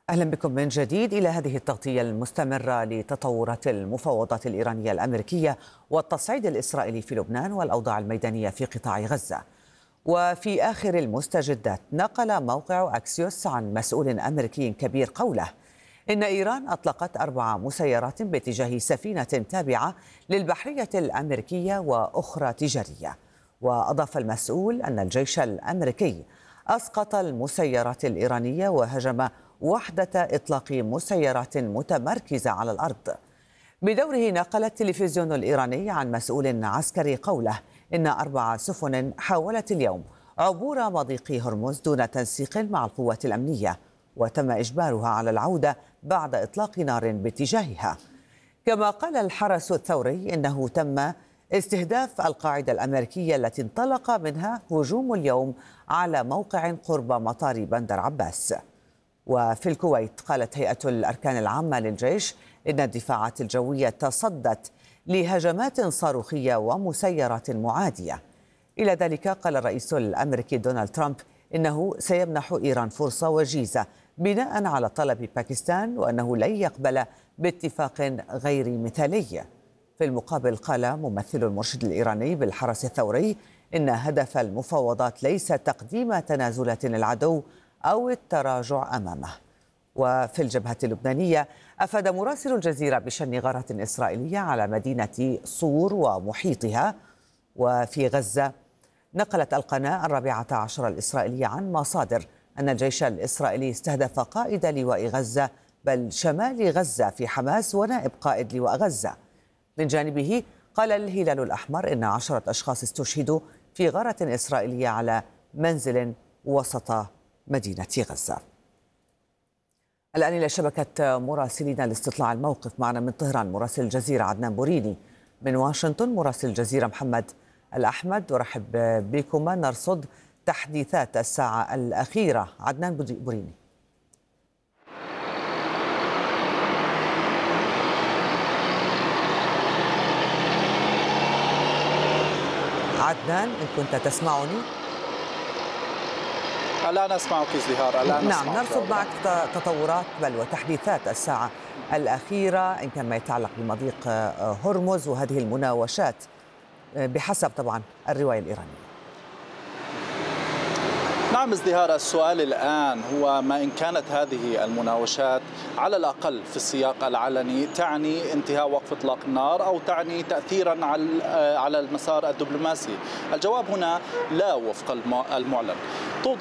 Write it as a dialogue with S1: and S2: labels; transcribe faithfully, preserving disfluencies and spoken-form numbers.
S1: أهلا بكم من جديد إلى هذه التغطية المستمرة لتطورات المفاوضات الإيرانية الأمريكية والتصعيد الإسرائيلي في لبنان والأوضاع الميدانية في قطاع غزة. وفي آخر المستجدات نقل موقع أكسيوس عن مسؤول أمريكي كبير قوله إن إيران أطلقت أربع مسيرات باتجاه سفينة تابعة للبحرية الأمريكية وأخرى تجارية. وأضاف المسؤول أن الجيش الأمريكي أسقط المسيرات الإيرانية وهجم وحدة إطلاق مسيرات متمركزة على الأرض. بدوره نقل التلفزيون الإيراني عن مسؤول عسكري قوله إن أربع سفن حاولت اليوم عبور مضيق هرمز دون تنسيق مع القوات الأمنية، وتم إجبارها على العودة بعد إطلاق نار باتجاهها. كما قال الحرس الثوري إنه تم استهداف القاعدة الأمريكية التي انطلق منها هجوم اليوم على موقع قرب مطار بندر عباس. وفي الكويت قالت هيئة الأركان العامة للجيش إن الدفاعات الجوية تصدت لهجمات صاروخية ومسيرات معادية. إلى ذلك قال الرئيس الأمريكي دونالد ترامب إنه سيمنح إيران فرصة وجيزة بناء على طلب باكستان، وأنه لن يقبل باتفاق غير مثالي. في المقابل قال ممثل المرشد الإيراني بالحرس الثوري إن هدف المفاوضات ليس تقديم تنازلات للعدو أو التراجع أمامه. وفي الجبهة اللبنانية أفاد مراسل الجزيرة بشن غارة إسرائيلية على مدينة صور ومحيطها. وفي غزة نقلت القناة الرابعة عشر الإسرائيلية عن مصادر أن الجيش الإسرائيلي استهدف قائد لواء غزة بل شمال غزة في حماس ونائب قائد لواء غزة. من جانبه قال الهلال الأحمر إن عشرة أشخاص استشهدوا في غارة إسرائيلية على منزل وسط مدينة غزة. الآن إلى شبكة مراسلين لاستطلاع الموقف. معنا من طهران مراسل الجزيرة عدنان بوريني، من واشنطن مراسل الجزيرة محمد الأحمد. ورحب بكما نرصد تحديثات الساعة الأخيرة. عدنان بوريني. عدنان إن كنت تسمعني.
S2: الآن أسمعك ازدهار. الآن
S1: نعم، نرصد معك تطورات بل وتحديثات الساعة الأخيرة إن كان ما يتعلق بمضيق هرمز وهذه المناوشات بحسب طبعا الرواية الإيرانية.
S2: نعم ازدهار، السؤال الآن هو ما إن كانت هذه المناوشات على الأقل في السياق العلني تعني انتهاء وقف إطلاق النار أو تعني تأثيرا على المسار الدبلوماسي. الجواب هنا لا وفق المعلن.